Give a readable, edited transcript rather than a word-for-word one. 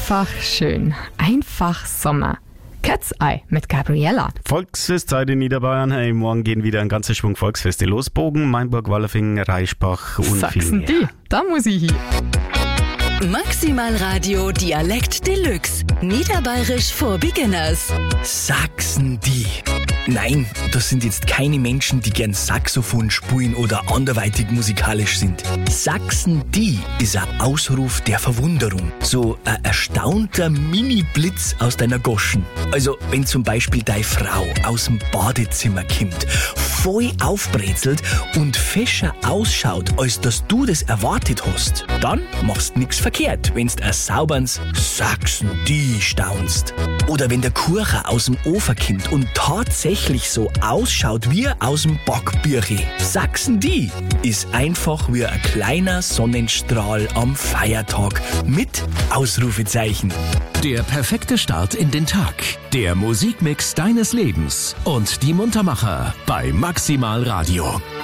Einfach schön. Einfach Sommer. Cat's Eye mit Gabriella. Volksfestzeit in Niederbayern. Hey, morgen gehen wieder ein ganzer Schwung Volksfeste los. Bogen, Mainburg, Wallerfingen, Reichbach und viel Sachsen mehr. die, da muss ich hin. Maximal Radio Dialekt Deluxe. Niederbayerisch for Beginners. Sachsen die. Nein, das sind jetzt keine Menschen, die gern Saxophon spielen oder anderweitig musikalisch sind. Sachsen die ist ein Ausruf der Verwunderung. So ein erstaunter Mini-Blitz aus deiner Goschen. Also, wenn zum Beispiel deine Frau aus dem Badezimmer kommt, voll aufbrezelt und fescher ausschaut, als dass du das erwartet hast, dann machst nix verkehrt, wenn's ein sauberns Sachsen die staunst. Oder wenn der Kuchen aus dem Ofen kommt und tatsächlich so ausschaut wie aus dem Backbüchel. Sachsen die ist einfach wie ein kleiner Sonnenstrahl am Feiertag mit Ausrufezeichen. Der perfekte Start in den Tag. Der Musikmix deines Lebens. Und die Muntermacher bei Maximal Radio.